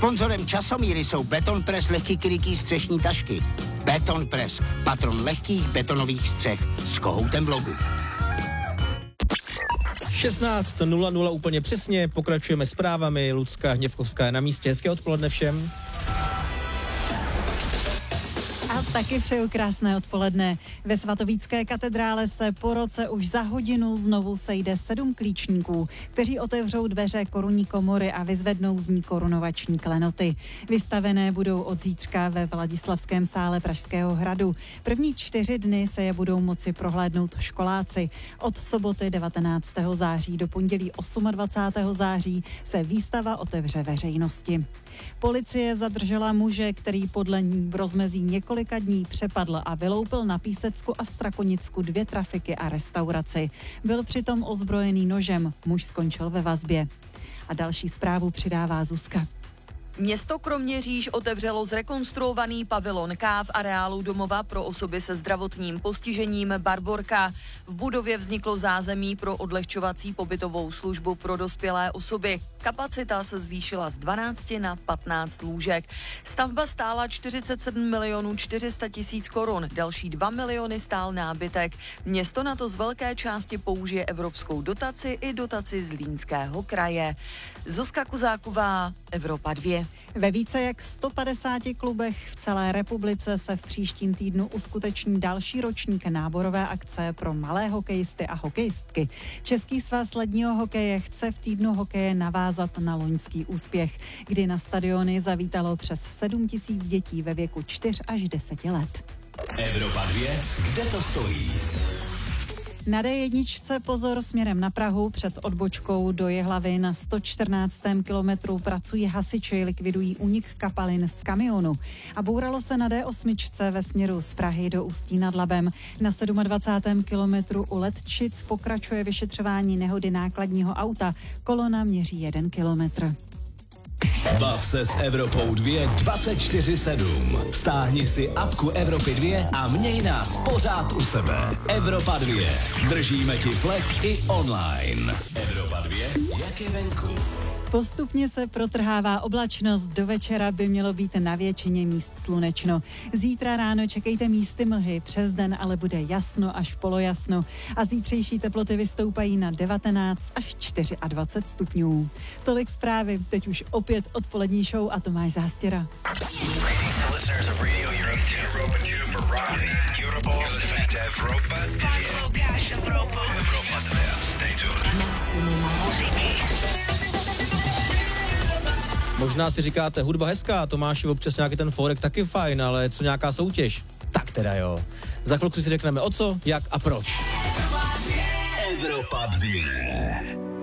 Sponzorem Časomíry jsou Betonpress lehký krytý střešní tašky. Betonpress, patron lehkých betonových střech s kohoutem v logu. 16:00 úplně přesně, pokračujeme zprávami, Lucka Hněvkovská je na místě, hezké odpoledne všem. A taky přeju krásné odpoledne. Ve svatovícké katedrále se po roce už za hodinu znovu sejde 7 klíčníků, kteří otevřou dveře korunní komory a vyzvednou z ní korunovační klenoty. Vystavené budou od zítřka ve Vladislavském sále Pražského hradu. První 4 dny se je budou moci prohlédnout školáci. Od soboty 19. září do pondělí 28. září se výstava otevře veřejnosti. Policie zadržela muže, který podle ní v rozmezí několika dní přepadl a vyloupil na Písecku a Strakonicku 2 trafiky a restauraci. Byl přitom ozbrojený nožem, muž skončil ve vazbě. A další zprávu přidává Zuzka. Město Kroměříž otevřelo zrekonstruovaný pavilon K v areálu domova pro osoby se zdravotním postižením Barborka. V budově vzniklo zázemí pro odlehčovací pobytovou službu pro dospělé osoby. Kapacita se zvýšila z 12 na 15 lůžek. Stavba stála 47 400 000 korun, další 2 miliony stál nábytek. Město na to z velké části použije evropskou dotaci i dotaci z Zlínského kraje. Zuzka Kuzáková, Evropa 2. Ve více jak 150 klubech v celé republice se v příštím týdnu uskuteční další ročník náborové akce pro malé hokejisty a hokejistky. Český svaz ledního hokeje chce v týdnu hokeje navázat na loňský úspěch, kdy na stadiony zavítalo přes 7 000 dětí ve věku 4 až 10 let. Evropa 2, kde to stojí? Na D1 pozor směrem na Prahu před odbočkou do Jihlavy na 114. kilometru pracují hasiči, likvidují únik kapalin z kamionu. A bouralo se na D8 ve směru z Prahy do Ústí nad Labem. Na 27. kilometru u Letčic pokračuje vyšetřování nehody nákladního auta. Kolona měří 1 kilometr. Bav se s Evropou 2 24/7. Stáhni si apku Evropy 2 a měj nás pořád u sebe. Evropa 2. Držíme ti flek i online. Evropa 2, jak je venku. Postupně se protrhává oblačnost, do večera by mělo být na většině míst slunečno. Zítra ráno čekejte místy mlhy, přes den ale bude jasno až polojasno a zítřejší teploty vystoupají na 19 až 24 stupňů. Tolik zprávy, teď už opět odpolední show a Tomáš Zástěra. Možná si říkáte, hudba hezká, Tomáši, občas nějaký ten fórek taky fajn, ale co nějaká soutěž? Tak teda jo. Za chvilku si řekneme o co, jak a proč. Evropa 2.